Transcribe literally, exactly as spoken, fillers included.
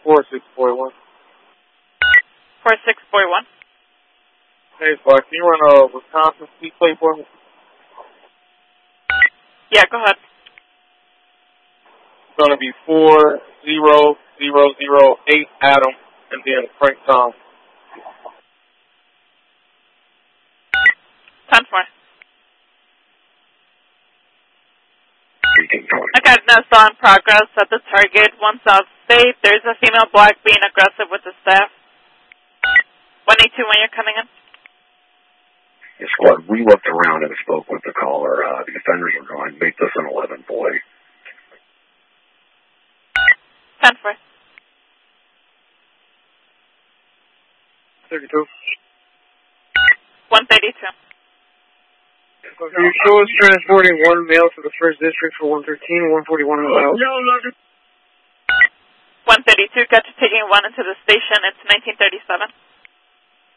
four six four one. four six four one. Hey, Spark, can you run a Wisconsin speed plate for me? Yeah, go ahead. It's going to be four zero zero zero eight Adam, and then Frank Tom. ten four. I got an assault in progress at the target, one South State. There's a female black being aggressive with the staff. one eight two when you're coming in. Yeah, squad, we looked around and spoke with the caller. Uh, the offenders are going, make this an eleven boy. ten four. thirty-two. one thirty-two. You show us transporting one male to the first district for one thirteen, one forty-one in the house. one thirty-two, got you taking one into the station. It's nineteen thirty-seven.